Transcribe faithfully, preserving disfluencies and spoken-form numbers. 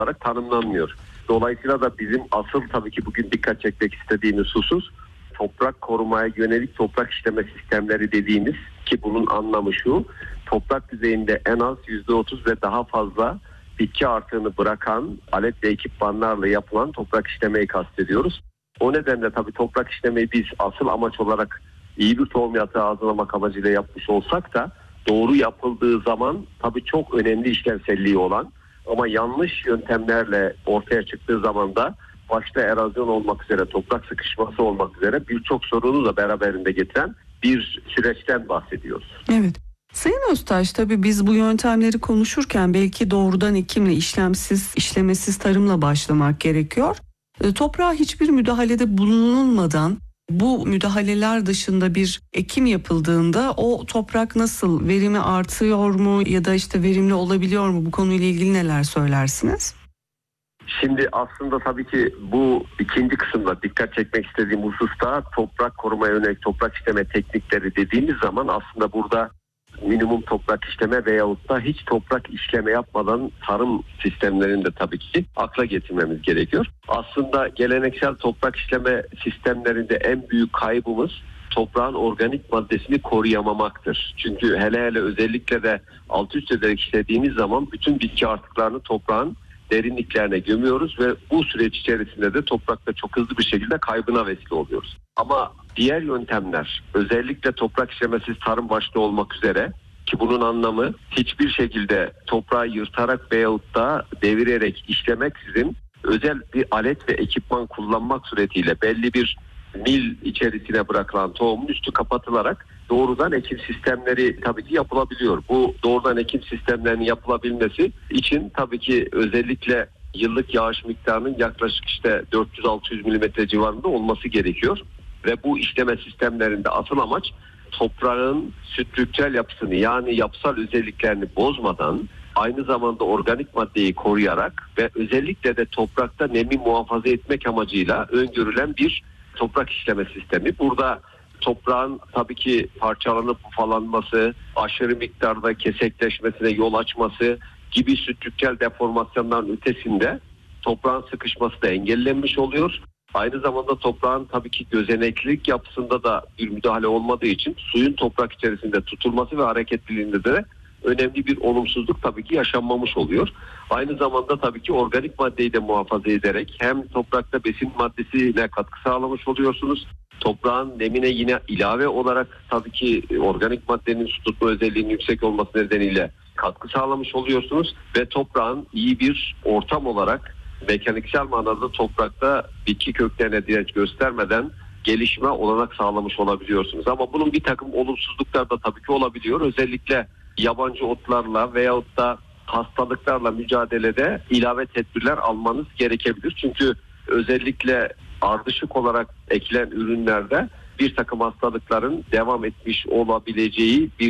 olarak tanımlanmıyor. Dolayısıyla da bizim asıl tabii ki bugün dikkat çekmek istediğimiz husus toprak korumaya yönelik toprak işleme sistemleri dediğimiz, ki bunun anlamı şu: toprak düzeyinde en az yüzde otuz ve daha fazla bitki artığını bırakan alet ve ekipmanlarla yapılan toprak işlemeyi kastediyoruz. O nedenle tabii toprak işlemeyi biz asıl amaç olarak iyi bir tohum yaprağı hazırlamak amacıyla yapmış olsak da doğru yapıldığı zaman tabii çok önemli işlevselliği olan ama yanlış yöntemlerle ortaya çıktığı zaman da başta erozyon olmak üzere, toprak sıkışması olmak üzere birçok sorunu da beraberinde getiren bir süreçten bahsediyoruz. Evet. Sayın Öztaş, tabii biz bu yöntemleri konuşurken belki doğrudan ekimle, işlemsiz, işlemesiz tarımla başlamak gerekiyor. E, toprağa hiçbir müdahalede bulunulmadan bu müdahaleler dışında bir ekim yapıldığında o toprak nasıl, verimi artıyor mu ya da işte verimli olabiliyor mu? Bu konuyla ilgili neler söylersiniz? Şimdi aslında tabii ki bu ikinci kısımda dikkat çekmek istediğim hususta toprak korumaya yönelik toprak işleme teknikleri dediğimiz zaman aslında burada minimum toprak işleme veyahut da hiç toprak işleme yapmadan tarım sistemlerini de tabii ki akla getirmemiz gerekiyor. Aslında geleneksel toprak işleme sistemlerinde en büyük kaybımız toprağın organik maddesini koruyamamaktır. Çünkü hele hele özellikle de alt üst ederek işlediğimiz zaman bütün bitki artıklarını toprağın derinliklerine gömüyoruz ve bu süreç içerisinde de toprakta çok hızlı bir şekilde kaybına vesile oluyoruz. Ama diğer yöntemler, özellikle toprak işlemesiz tarım başta olmak üzere, ki bunun anlamı hiçbir şekilde toprağı yırtarak veyahut da devirerek işlemeksizin özel bir alet ve ekipman kullanmak suretiyle belli bir mil içerisine bırakılan tohumun üstü kapatılarak doğrudan ekim sistemleri tabii ki yapılabiliyor. Bu doğrudan ekim sistemlerinin yapılabilmesi için tabii ki özellikle yıllık yağış miktarının yaklaşık işte dört yüz altı yüz milimetre civarında olması gerekiyor. Ve bu işleme sistemlerinde asıl amaç toprağın strüktürel yapısını, yani yapısal özelliklerini bozmadan aynı zamanda organik maddeyi koruyarak ve özellikle de toprakta nemi muhafaza etmek amacıyla öngörülen bir toprak işleme sistemi. Burada toprağın tabii ki parçalanıp ufalanması, aşırı miktarda kesekleşmesine yol açması gibi strüktürel deformasyonların ötesinde toprağın sıkışması da engellenmiş oluyor. Aynı zamanda toprağın tabii ki gözeneklilik yapısında da bir müdahale olmadığı için suyun toprak içerisinde tutulması ve hareketliliğinde de önemli bir olumsuzluk tabii ki yaşanmamış oluyor. Aynı zamanda tabii ki organik maddeyi de muhafaza ederek hem toprakta besin maddesine katkı sağlamış oluyorsunuz. Toprağın nemine yine ilave olarak tabii ki organik maddenin su tutma özelliğinin yüksek olması nedeniyle katkı sağlamış oluyorsunuz ve toprağın iyi bir ortam olarak mekaniksel manada toprakta bitki köklerine direnç göstermeden gelişime olanak sağlamış olabiliyorsunuz. Ama bunun bir takım olumsuzluklar da tabii ki olabiliyor. Özellikle yabancı otlarla veyahut da hastalıklarla mücadelede ilave tedbirler almanız gerekebilir. Çünkü özellikle ardışık olarak ekilen ürünlerde bir takım hastalıkların devam etmiş olabileceği bir